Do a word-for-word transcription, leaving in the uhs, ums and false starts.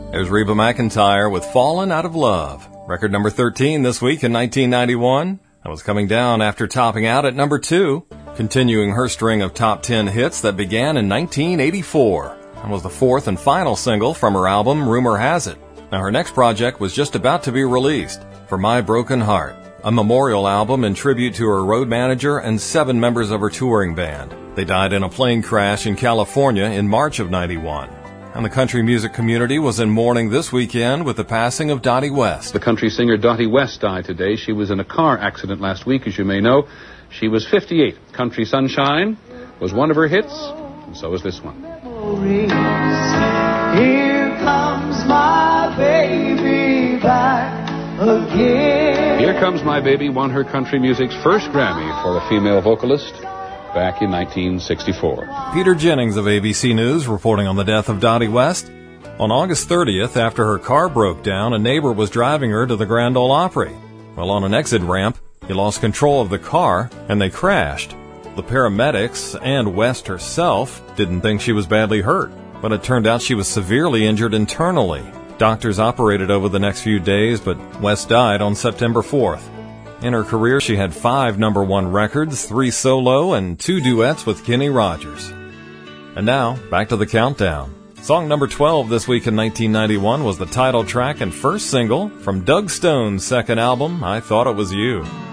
There's Reba McEntire with Fallen Out of Love. Record number thirteen this week in nineteen ninety-one. That was coming down after topping out at number two, continuing her string of top ten hits that began in nineteen eighty-four. And was the fourth and final single from her album Rumor Has It. Now her next project was just about to be released, For My Broken Heart, a memorial album in tribute to her road manager and seven members of her touring band. They died in a plane crash in California in March of ninety-one. And the country music community was in mourning this weekend with the passing of Dottie West. The country singer Dottie West died today. She was in a car accident last week, as you may know. She was fifty-eight. Country Sunshine was one of her hits, and so is this one. Here comes my baby back again. Here Comes My Baby won her country music's first Grammy for a female vocalist back in nineteen sixty-four. Peter Jennings of A B C News reporting on the death of Dottie West. On August thirtieth, after her car broke down, a neighbor was driving her to the Grand Ole Opry. While on an exit ramp, he lost control of the car and they crashed. The paramedics and West herself didn't think she was badly hurt, but it turned out she was severely injured internally. Doctors operated over the next few days, but West died on September fourth. In her career, she had five number one records, three solo, and two duets with Kenny Rogers. And now, back to the countdown. Song number twelve this week in nineteen ninety-one was the title track and first single from Doug Stone's second album, I Thought It Was You.